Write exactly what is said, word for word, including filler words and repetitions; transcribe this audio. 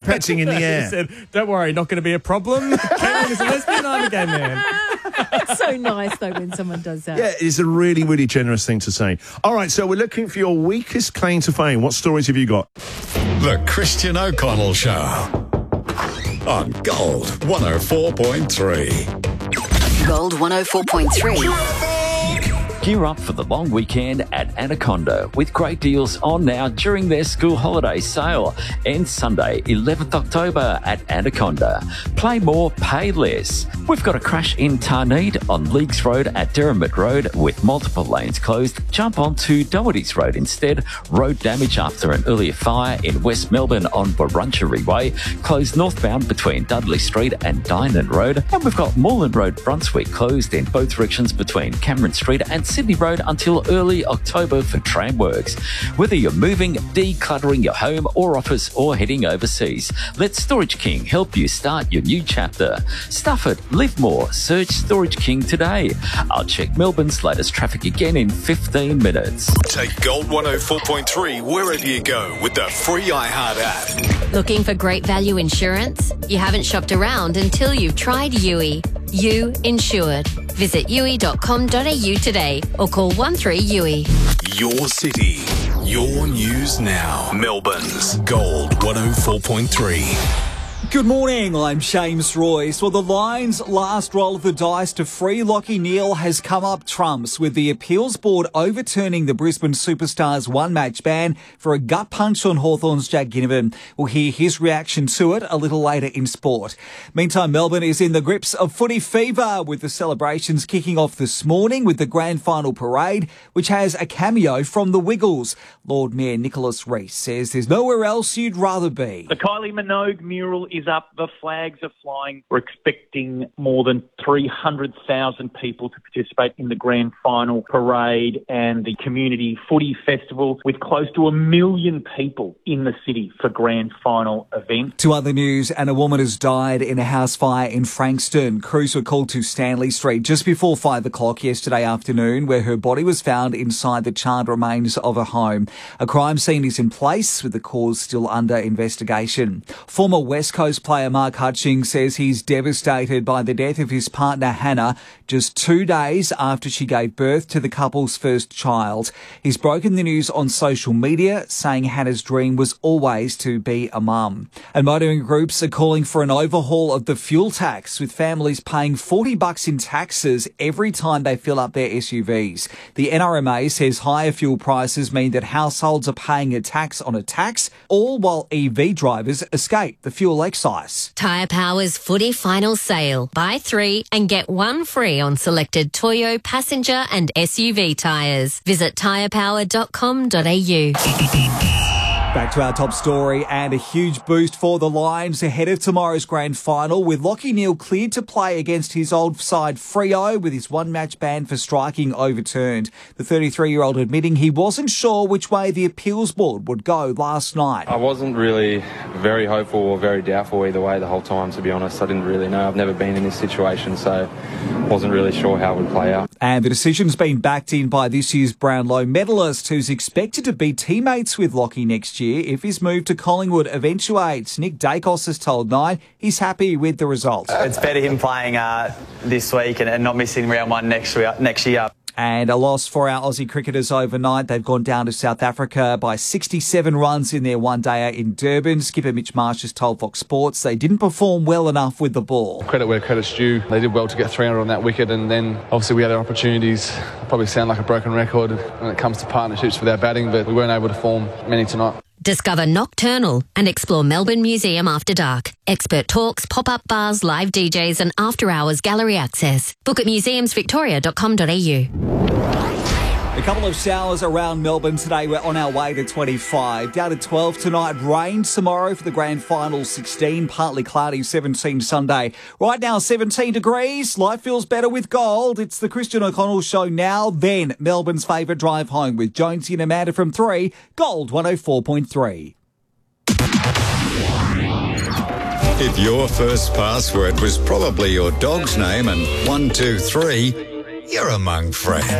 petting in the air. He said, don't worry, not going to be a problem. Caitlin is a lesbian, I'm a gay man. It's so nice, though, when someone does that. Yeah, it's a really, really generous thing to say. All right, so we're looking for your weakest claim to fame. What stories have you got? The Christian O'Connell Show on Gold one oh four point three. Gold one oh four point three. Gear up for the long weekend at Anaconda with great deals on now during their school holiday sale. And Sunday, eleventh October at Anaconda. Play more, pay less. We've got a crash in Tarneed on Leagues Road at Derrimut Road with multiple lanes closed. Jump onto Doherty's Road instead. Road damage after an earlier fire in West Melbourne on Wurundjeri Way. Closed northbound between Dudley Street and Dynon Road. And we've got Moreland Road, Brunswick closed in both directions between Cameron Street and Sydney Road until early October for tram works. Whether you're moving, decluttering your home or office or heading overseas, let Storage King help you start your new chapter. Stuff it, live more, search Storage King today. I'll check Melbourne's latest traffic again in fifteen minutes. Take Gold one oh four point three wherever you go with the free iHeart app. Looking for great value insurance? You haven't shopped around until you've tried U I. You Insured. Visit U I dot com dot a u today or call one three U I. Your city, your news now. Melbourne's Gold one oh four point three. Good morning, I'm Shames Royce. Well, the Lions' last roll of the dice to free Lachie Neale has come up trumps, with the appeals board overturning the Brisbane Superstars one-match ban for a gut punch on Hawthorn's Jack Ginnivan. We'll hear his reaction to it a little later in sport. Meantime, Melbourne is in the grips of footy fever, with the celebrations kicking off this morning with the grand final parade, which has a cameo from the Wiggles. Lord Mayor Nicholas Rees says there's nowhere else you'd rather be. The Kylie Minogue mural is up. The flags are flying. We're expecting more than three hundred thousand people to participate in the grand final parade and the community footy festival, with close to a million people in the city for grand final event. To other news, and a woman has died in a house fire in Frankston. Crews were called to Stanley Street just before five o'clock yesterday afternoon, where her body was found inside the charred remains of a home. A crime scene is in place, with the cause still under investigation. Former West Coast player Mark Hutchings says he's devastated by the death of his partner Hannah just two days after she gave birth to the couple's first child. He's broken the news on social media, saying Hannah's dream was always to be a mum. And motoring groups are calling for an overhaul of the fuel tax, with families paying forty bucks in taxes every time they fill up their S U Vs. The N R M A says higher fuel prices mean that households are paying a tax on a tax, all while E V drivers escape the fuel excise. Tyre Power's footy final sale. Buy three and get one free on selected Toyo passenger and S U V tyres. Visit tyre power dot com dot a u. Back to our top story, and a huge boost for the Lions ahead of tomorrow's grand final, with Lachie Neale cleared to play against his old side Freo, with his one-match ban for striking overturned. The thirty-three-year-old admitting he wasn't sure which way the appeals board would go last night. I wasn't really very hopeful or very doubtful either way the whole time, to be honest. I didn't really know. I've never been in this situation, so wasn't really sure how it would play out. And the decision's been backed in by this year's Brownlow medalist, who's expected to be teammates with Lachie next year if his move to Collingwood eventuates. Nick Dacos has told Nine he's happy with the result. It's better him playing uh, this week and, and not missing round one next next year. And a loss for our Aussie cricketers overnight. They've gone down to South Africa by sixty-seven runs in their one-dayer in Durban. Skipper Mitch Marsh has told Fox Sports they didn't perform well enough with the ball. Credit where credit's due. They did well to get three hundred on that wicket, and then obviously we had our opportunities. Probably sound like a broken record when it comes to partnerships with our batting, but we weren't able to form many tonight. Discover Nocturnal and explore Melbourne Museum after dark. Expert talks, pop-up bars, live D Js and after-hours gallery access. Book at museums victoria dot com dot a u. A couple of showers around Melbourne today. We're on our way to twenty-five. Down to twelve tonight. Rain tomorrow for the grand final. sixteen. Partly cloudy. seventeen Sunday. Right now, seventeen degrees. Life feels better with gold. It's the Christian O'Connell Show now. Then, Melbourne's favourite drive home with Jonesy and Amanda from three. Gold one oh four point three. If your first password was probably your dog's name and one, two, three, you're among friends.